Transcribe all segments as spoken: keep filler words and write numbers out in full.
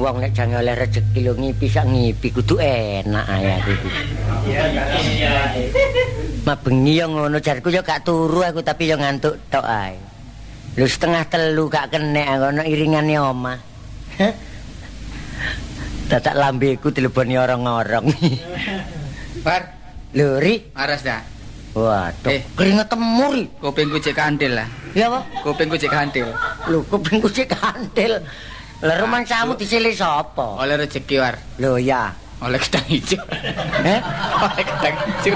wong nek jange oleh rezeki lho ngipi sak ngipi kudu enak ae aku iki. Iya, iya. Mabengi yo ngono jarku yo gak turu aku tapi yo ngantuk tok ae. Lho setengah telu gak kenek ana iringane omah. Dadak lambeku teleponi orang-orang. Bar, lho ri, aras dah. Waduh, eh. keringet temur. Kupingku cek kantil lah. Ya apa? Kupingku cek kantil. Lho, kupingku cek kantil. Lah rumangsamu disilih sapa? Oleh rezeki war. Lho ya. Oleh gedang hijau. Eh? Oleh gedang hijau.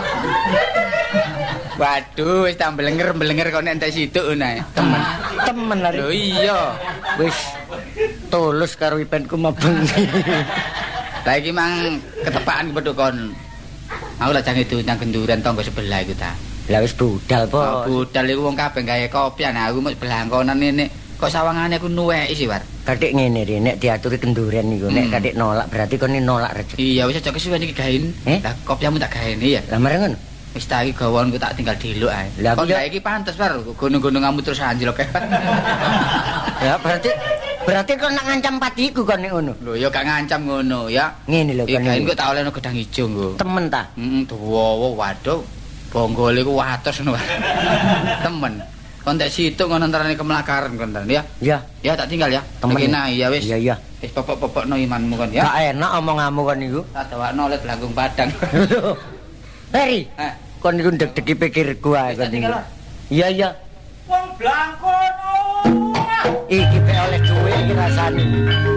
Waduh, wis tak mblenger-mblenger kok nek entek situk nae. Temen. Temen lari. Lho iya. Wis tulus karo ipenku mabengi. Lah iki mang ketepaan kepethuk kon. Aku lak jange diundang genduran tangga sebelah iku ta. Lah wis budal po. Oh, budal iku wong kabeh gawe kopi ana aku mung belangkonan ini. Kok sawangane aku nuweki sih, War. Katik ngene ri, nek diaturi kenduren niku, nek Hmm. katik nolak berarti kon nolak rezeki. Iya, wis aja kesuwen iki gaen. Eh? Lah kopiamu tak gaeni ya. Lah mareng ngono. Wis tak iki gawonku tak tinggal diluk ae. Lah, Kok aku yo- gak iki pantes, War. Gunung-gununganmu terus anjlok. Ya berarti berarti kon nak ngancam patiku kon nek ngono. Lho ya gak ngancam ngono ya. Ngene lho Iki kon. gaen kok tak olehno gedang ijo nggo. Temen ta? Heeh, dawa waduh. Bonggole ku wates ngono. Temen. Kon tak situk ngono antarane kemelakaran kon ya. Ya. Ya tak tinggal ya. Temen. Tekena ya wis. Iya iya. Wis popok-popokno imanmu kon ya. Gak enak omonganmu kon niku. Tak dawakno oleh Blangkung Padang. Heri, Eh, kon niku ndek-deki pikirku ae kon niku. Iya iya. Wong blangkono. Iki pe oleh duwe iki rasane.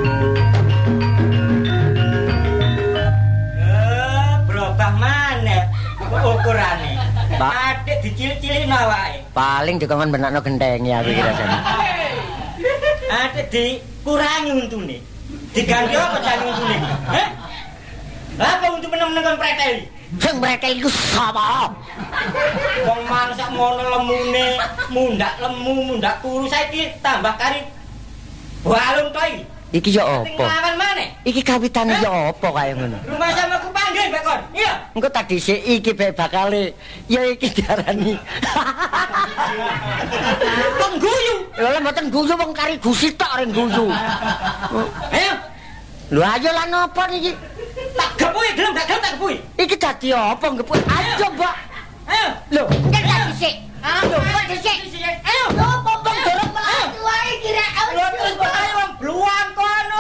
Eh, berubah maneh ukurane. Pak. Adik dicil-cilin awake. Paling dikongkon benakno gentengi aku iki rasane. Adik dikurangi untune. Diganti apa jane untune? Heh? Lah apa untuk meneng-meneng kon preteli? Sing mereka iku sapa? Wong mangsak ngono lemune, mundak lemu, mundak kuru saiki tambah kari balung to iki. Iki ya Sing apa? lawan maneh. Iki kawitane ya apa kaya ngono? Rumah sama ku panggil bakon. Iya. Engko tak dhisik iki bae bakale ya iki diarani. Kon guyu. Lha mboten guyu wong kari gusi tok ring guyu. Ayo, Lho ayo lan apa niki? tak gepuki gelem gak gelem tak gepuki. Iki dadi apa ngepuk? Ayo, Mbak. Ayo. Lho, engko tak dhisik. Ayo, kok dhisik. Ayo. Lho, popong dorong mlaku wae kira. Lho terus kok ayo wong bluang kon.